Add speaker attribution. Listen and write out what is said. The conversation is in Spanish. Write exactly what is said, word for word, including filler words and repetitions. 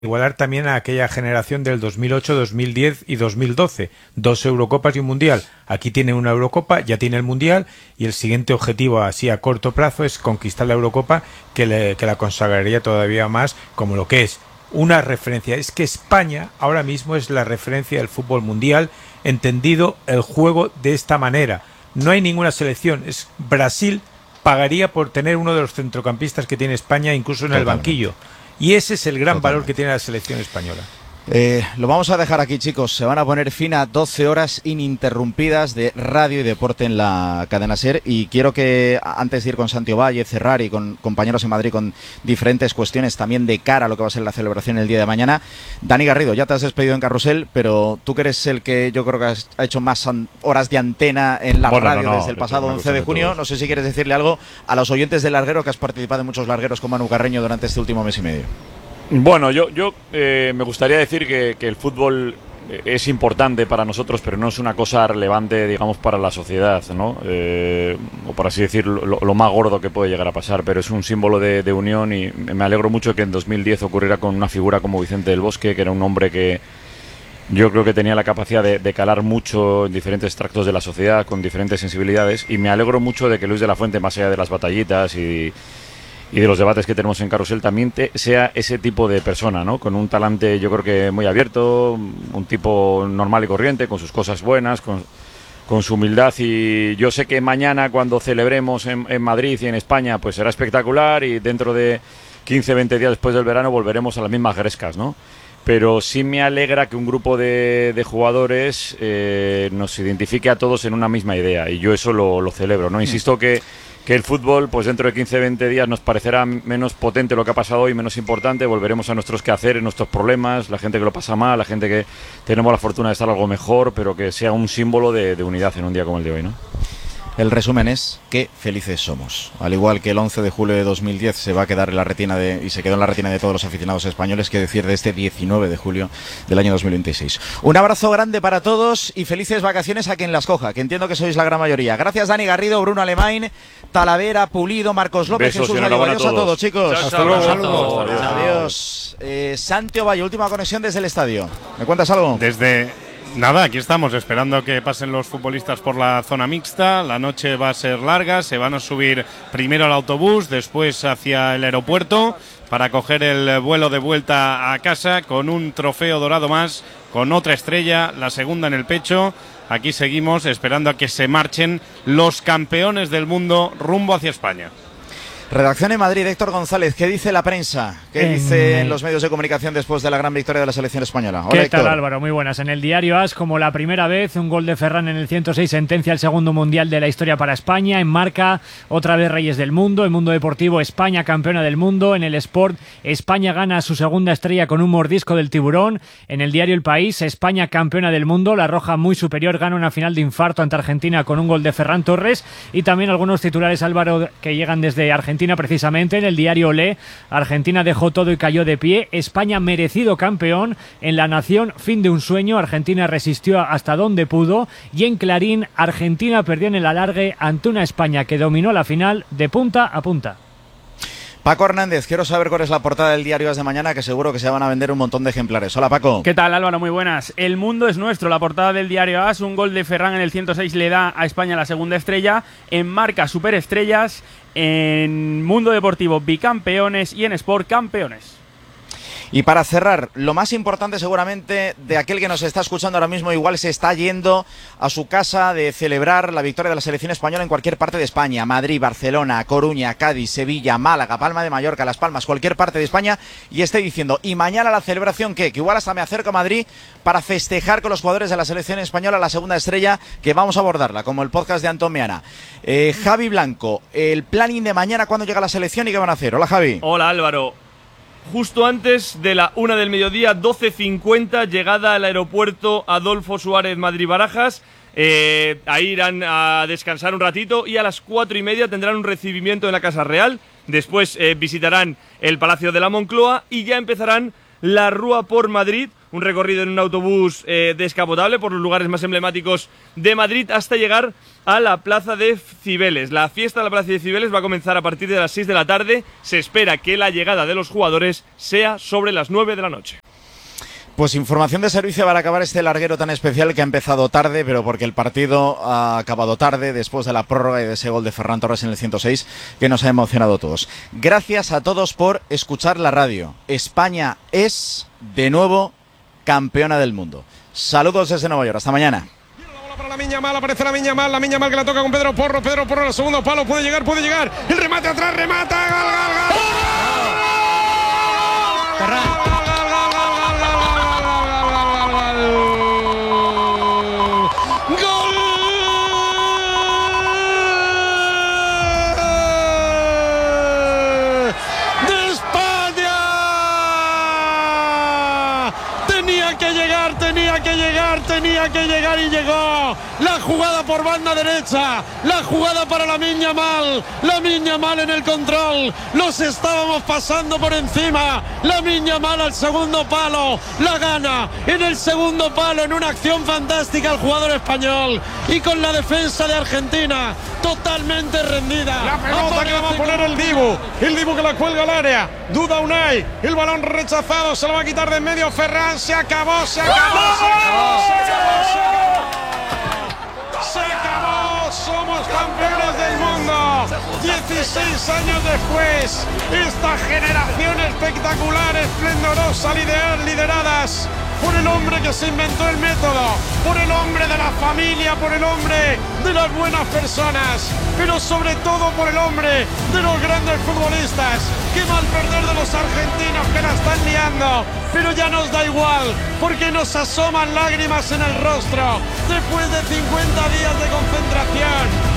Speaker 1: igualar también a aquella generación del dos mil ocho, dos mil diez y dos mil doce. Dos Eurocopas y un Mundial. Aquí tiene una Eurocopa, ya tiene el Mundial y el siguiente objetivo así a corto plazo es conquistar la Eurocopa, que, le, que la consagraría todavía más como lo que es una referencia. Es que España ahora mismo es la referencia del fútbol mundial, entendido el juego de esta manera. No hay ninguna selección. Es Brasil pagaría por tener uno de los centrocampistas que tiene España incluso en Totalmente. el banquillo. Y ese es el gran Totalmente. valor que tiene la selección española.
Speaker 2: Eh, lo vamos a dejar aquí, chicos. Se van a poner fin a doce horas ininterrumpidas de radio y deporte en la cadena SER. Y quiero que, antes de ir con Santi Valle, cerrar y con compañeros en Madrid con diferentes cuestiones también de cara a lo que va a ser la celebración el día de mañana. Dani Garrido, ya te has despedido en Carrusel, pero tú que eres el que yo creo que has hecho más horas de antena en la bueno, radio no, no, desde el pasado once de junio. No sé si quieres decirle algo a los oyentes del Larguero, que has participado en muchos largueros con Manu Carreño durante este último mes y medio.
Speaker 3: Bueno, yo, yo eh, me gustaría decir que, que el fútbol es importante para nosotros, pero no es una cosa relevante, digamos, para la sociedad, ¿no? Eh, o por así decirlo, lo, lo más gordo que puede llegar a pasar, pero es un símbolo de, de unión y me alegro mucho que en dos mil diez ocurriera con una figura como Vicente del Bosque, que era un hombre que yo creo que tenía la capacidad de, de calar mucho en diferentes tractos de la sociedad, con diferentes sensibilidades, y me alegro mucho de que Luis de la Fuente, más allá de las batallitas y... y de los debates que tenemos en Carrusel, también te, sea ese tipo de persona, ¿no? Con un talante, yo creo que muy abierto, un tipo normal y corriente, con sus cosas buenas, con, con su humildad. Y yo sé que mañana, cuando celebremos en, en Madrid y en España, pues será espectacular y dentro de quince, veinte días después del verano volveremos a las mismas grescas, ¿no? Pero sí me alegra que un grupo de, de jugadores eh, nos identifique a todos en una misma idea, y yo eso lo, lo celebro, ¿no? Insisto que que el fútbol, pues dentro de quince, veinte días nos parecerá menos potente lo que ha pasado hoy, menos importante, volveremos a nuestros quehaceres, nuestros problemas, la gente que lo pasa mal, la gente que tenemos la fortuna de estar algo mejor, pero que sea un símbolo de, de unidad en un día como el de hoy, ¿no?
Speaker 2: El resumen es que felices somos. Al igual que el once de julio de dos mil diez se va a quedar en la retina de, y se quedó en la retina de todos los aficionados españoles, que decir de este diecinueve de julio del año dos mil veintiséis. Un abrazo grande para todos y felices vacaciones a quien las coja, que entiendo que sois la gran mayoría. Gracias, Dani Garrido, Bruno Alemán, Talavera, Pulido, Marcos López,
Speaker 3: Besos,
Speaker 2: Jesús Gallego. Adiós a todos, chicos.
Speaker 3: Chao, hasta luego.
Speaker 2: Saludos. Adiós. Eh, Santi Valle, última conexión desde el estadio. ¿Me cuentas algo?
Speaker 4: Desde... Nada, aquí estamos esperando que pasen los futbolistas por la zona mixta. La noche va a ser larga, se van a subir primero al autobús, después hacia el aeropuerto para coger el vuelo de vuelta a casa con un trofeo dorado más, con otra estrella, la segunda en el pecho. Aquí seguimos esperando a que se marchen los campeones del mundo rumbo hacia España.
Speaker 2: Redacción en Madrid, Héctor González, ¿qué dice la prensa? ¿Qué en dice en los medios de comunicación después de la gran victoria de la selección española? Hola,
Speaker 5: ¿Qué
Speaker 2: Héctor.
Speaker 5: tal, Álvaro? Muy buenas. En el diario A S, como la primera vez, un gol de Ferran en el ciento seis sentencia el segundo mundial de la historia para España. En Marca, otra vez Reyes del Mundo. En Mundo Deportivo, España campeona del mundo. En el Sport, España gana su segunda estrella con un mordisco del tiburón. En el diario El País, España campeona del mundo. La Roja, muy superior, gana una final de infarto ante Argentina con un gol de Ferran Torres. Y también algunos titulares, Álvaro, que llegan desde Argentina precisamente. En el diario Olé, Argentina dejó todo y cayó de pie. España merecido campeón. En La Nación, fin de un sueño. Argentina resistió hasta donde pudo. Y en Clarín, Argentina perdió en el alargue ante una España que dominó la final de punta a punta.
Speaker 2: Paco Hernández, quiero saber cuál es la portada del diario A S de mañana, que seguro que se van a vender un montón de ejemplares. Hola, Paco.
Speaker 6: ¿Qué tal, Álvaro? Muy buenas. El mundo es nuestro, la portada del diario A S. Un gol de Ferran en el ciento seis le da a España la segunda estrella. En Marca, superestrellas. En Mundo Deportivo, bicampeones. Y en Sport, campeones.
Speaker 2: Y para cerrar, lo más importante seguramente de aquel que nos está escuchando ahora mismo, igual se está yendo a su casa de celebrar la victoria de la selección española en cualquier parte de España: Madrid, Barcelona, Coruña, Cádiz, Sevilla, Málaga, Palma de Mallorca, Las Palmas, cualquier parte de España, y esté diciendo, ¿y mañana la celebración qué? Que igual hasta me acerco a Madrid para festejar con los jugadores de la selección española la segunda estrella, que vamos a abordarla, como el podcast de Antón Meana. Eh, Javi Blanco, el planning de mañana, ¿cuándo llega la selección y qué van a hacer? Hola, Javi.
Speaker 6: Hola, Álvaro. Justo antes de la una del mediodía, doce cincuenta, llegada al aeropuerto Adolfo Suárez Madrid-Barajas. Eh, ahí irán a descansar un ratito y a las cuatro y media tendrán un recibimiento en la Casa Real. Después eh, visitarán el Palacio de la Moncloa y ya empezarán la Rúa por Madrid, un recorrido en un autobús eh, descapotable por los lugares más emblemáticos de Madrid hasta llegar a la Plaza de Cibeles. La fiesta de la Plaza de Cibeles va a comenzar a partir de las seis de la tarde. Se espera que la llegada de los jugadores sea sobre las nueve de la noche.
Speaker 2: Pues información de servicio para acabar este larguero tan especial que ha empezado tarde, pero porque el partido ha acabado tarde después de la prórroga y de ese gol de Ferran Torres en el ciento seis que nos ha emocionado a todos. Gracias a todos por escuchar la radio. España es, de nuevo, campeona del mundo. Saludos desde Nueva York. Hasta mañana.
Speaker 7: Para la Miña Mal, aparece la Miña Mal, la Miña Mal que la toca con Pedro Porro, Pedro Porro al segundo palo, puede llegar, puede llegar, el remate atrás, remata, gol, gol, gol. Ferran. Tenía que llegar y llegó. La jugada por banda derecha, la jugada para la Miña Mal, la Miña Mal en el control, los estábamos pasando por encima, la Miña Mal al segundo palo, la gana en el segundo palo en una acción fantástica el jugador español y con la defensa de Argentina totalmente rendida. La pelota que la va a poner el Dibu, el Dibu que la cuelga al área, duda Unai, el balón rechazado, se lo va a quitar de en medio Ferran, se acabó, se acabó, se acabó, se acabó, se acabó. Se acabó, somos campeones del mundo. dieciséis años después, esta generación espectacular, esplendorosa, liderar, lideradas por el hombre que se inventó el método, por el hombre de la familia, por el hombre de las buenas personas, pero sobre todo por el hombre de los grandes futbolistas. Qué mal perder de los argentinos que la están liando, pero ya nos da igual, porque nos asoman lágrimas en el rostro después de cincuenta días de concentración.